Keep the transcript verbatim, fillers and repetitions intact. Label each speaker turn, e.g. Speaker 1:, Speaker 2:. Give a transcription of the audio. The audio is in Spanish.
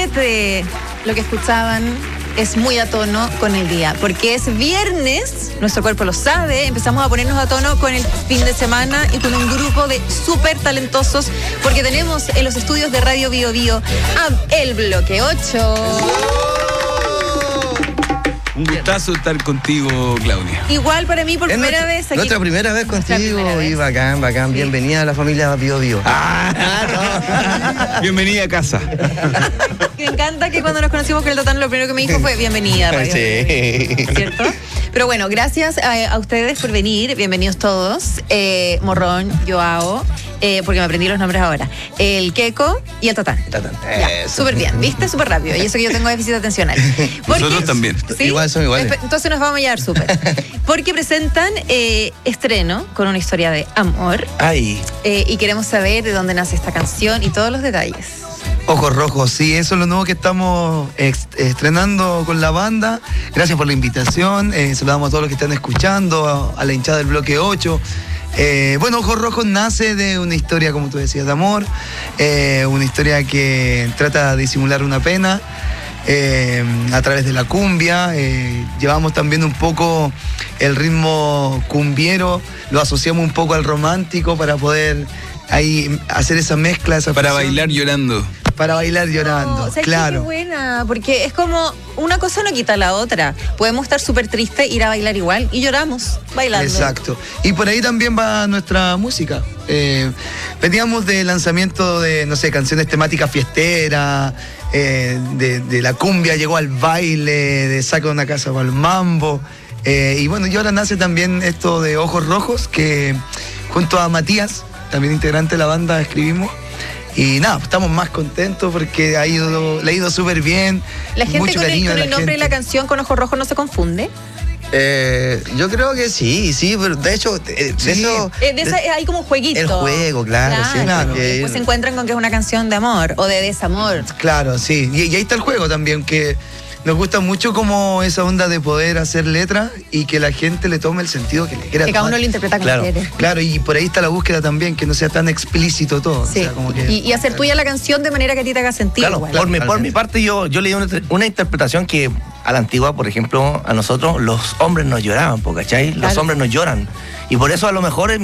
Speaker 1: siete. Lo que escuchaban es muy a tono con el día, porque es viernes, nuestro cuerpo lo sabe, empezamos a ponernos a tono con el fin de semana y con un grupo de súper talentosos, porque tenemos en los estudios de Radio Bio Bio a El Bloque ocho.
Speaker 2: Un gustazo estar contigo, Claudia.
Speaker 1: Igual para mí por
Speaker 3: es
Speaker 1: primera
Speaker 3: nuestra,
Speaker 1: vez aquí.
Speaker 3: Nuestra primera vez contigo
Speaker 1: primera vez.
Speaker 3: y bacán, bacán. Sí. Bienvenida a la familia Bio Bio.
Speaker 2: Ah, no. Bienvenida a casa.
Speaker 1: Me encanta que cuando nos conocimos con el Tatán lo primero que me dijo fue bienvenida a Radio
Speaker 3: Sí.
Speaker 1: Bio, ¿cierto? Pero bueno, gracias a, a ustedes por venir, bienvenidos todos. Eh, Morrón, Joao, eh, porque me aprendí los nombres ahora. El Keko y el Tatán.
Speaker 3: Tatán.
Speaker 1: Súper bien, ¿viste? Súper rápido. Y eso que yo tengo déficit atencional. Porque,
Speaker 2: nosotros también.
Speaker 1: ¿sí?
Speaker 3: Igual son iguales.
Speaker 1: Entonces nos vamos a llevar súper. Porque presentan eh, estreno con una historia de amor.
Speaker 3: Ay.
Speaker 1: Eh, y queremos saber de dónde nace esta canción y todos los detalles.
Speaker 3: Ojos Rojos, sí, eso es lo nuevo que estamos ex- estrenando con la banda. Gracias por la invitación. Eh, saludamos a todos los que están escuchando, a, a la hinchada del Bloque ocho. Eh, bueno, Ojos Rojos nace de una historia, como tú decías, de amor. Eh, una historia que trata de disimular una pena eh, a través de la cumbia. Eh, llevamos también un poco el ritmo cumbiero, lo asociamos un poco al romántico para poder ahí hacer esa mezcla. Esa
Speaker 2: Para
Speaker 3: fusión.
Speaker 2: bailar llorando.
Speaker 3: Para bailar llorando,
Speaker 1: No, ¿sabes
Speaker 3: claro.
Speaker 1: qué buena? Porque es como una cosa no quita la otra. Podemos estar súper tristes, ir a bailar igual y lloramos bailando.
Speaker 3: Exacto. Y por ahí también va nuestra música. Eh, veníamos de lanzamiento de, no sé, canciones temáticas fiesteras, eh, de, de la cumbia llegó al baile, de saca una casa para el mambo. Eh, y bueno, y ahora nace también esto de Ojos Rojos, que junto a Matías, también integrante de la banda, escribimos. Y nada, estamos más contentos porque ha ido, le ha ido súper bien.
Speaker 1: ¿La gente
Speaker 3: mucho
Speaker 1: con el,
Speaker 3: cariño
Speaker 1: con
Speaker 3: de
Speaker 1: el
Speaker 3: la
Speaker 1: nombre de
Speaker 3: gente.
Speaker 1: la canción con Ojos Rojos no se confunde?
Speaker 4: Eh, yo creo que sí, sí, pero de hecho, de, de
Speaker 3: Sí.
Speaker 4: eso.
Speaker 1: Eh, de esa,
Speaker 4: de-
Speaker 1: hay como un jueguito.
Speaker 4: el juego, claro, sí,
Speaker 3: claro.
Speaker 1: Y después se encuentran con que es una canción de amor o de desamor.
Speaker 3: Claro, sí. Y, y ahí está el juego también, que nos gusta mucho como esa onda de poder hacer letras y que la gente le tome el sentido que le quiera
Speaker 1: Que cada
Speaker 3: tomar.
Speaker 1: uno lo interpreta como
Speaker 4: Claro.
Speaker 1: quiere.
Speaker 3: Claro, y por ahí está la búsqueda también, que no sea tan explícito todo.
Speaker 1: Sí.
Speaker 3: O sea, como que,
Speaker 1: y, y hacer tuya la canción de manera que a ti te haga sentido.
Speaker 4: Claro,
Speaker 1: igual.
Speaker 4: por mi, por
Speaker 3: totalmente.
Speaker 4: mi parte yo, yo leí una, una interpretación que a la antigua, por ejemplo, a nosotros los hombres nos lloraban, po, ¿cachai? Los
Speaker 1: Claro.
Speaker 4: hombres nos lloran. Y por eso a lo mejor